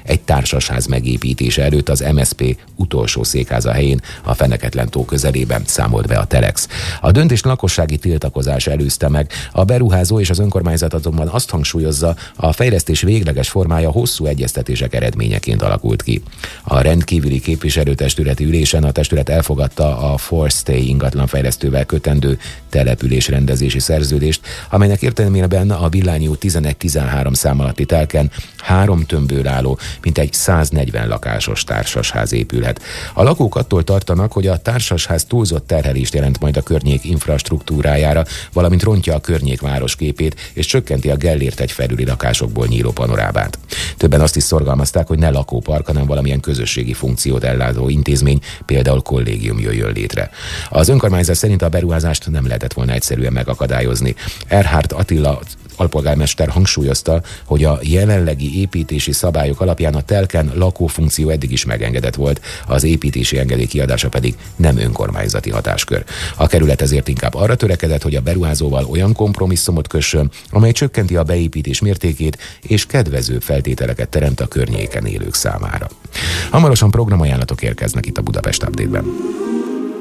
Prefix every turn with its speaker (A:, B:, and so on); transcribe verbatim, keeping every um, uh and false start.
A: egy társasház megépítése előtt az em es zé pé utolsó székháza helyén, a Feneketlen-tó közelében, számolt be a Telex. A döntést lakossági tiltakozás előzte meg, a beruházó és az önkormányzat azonban azt hangsúlyozza, a fejlesztés végleges formája hosszú egyeztetések eredményeként alakult ki. A rendkívüli képviselőtestületi ülésen a testület elfogadta a Forstay ingatlanfejlesztővel kötendő településrendezési szerződést, amelynek értelmében a Villányi út tizenegy tizenhárom szám alatti telken három tömbből álló, mintegy száznegyven lakásos társasház épülhet. A lakók attól tartanak, hogy a társasház túlzott terhelést jelent majd a környék infrastruktúrájára, valamint rontja a környék városképét és csökkenti a Gellért egy felüli lakásokból nyíló panorámát. Többen azt is szorgalmazták, hogy ne lakópark, hanem valamilyen közösségi funkciót ellátó intézmény, például kollégium jöjjön létre. Az önkormányzat szerint a beruházást nem lehetett volna egyszerűen megakadályozni. Erhard Attila alpolgármester hangsúlyozta, hogy a jelenlegi építési szabályok alapján a telken lakófunkció eddig is megengedett volt, az építési engedély kiadása pedig nem önkormányzati hatáskör. A kerület ezért inkább arra törekedett, hogy a beruházóval olyan kompromisszumot kössön, amely csökkenti a beépítés mértékét és kedvező feltételeket teremt a környéken élők számára. Hamarosan programajánlatok érkeznek itt a Budapest Update-ben.